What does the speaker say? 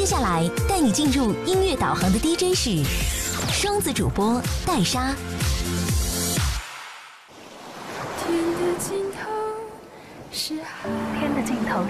接下来带你进入音乐导航的 DJ 是双子主播戴莎。 天的尽头是海。